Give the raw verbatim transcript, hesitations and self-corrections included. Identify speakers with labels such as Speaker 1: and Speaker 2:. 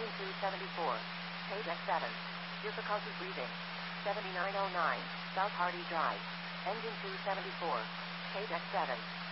Speaker 1: Engine two seventy-four. Page X seven. Difficulty breathing. seventy-nine oh nine. South Hardy Drive. Engine two seventy-four. Page X seven.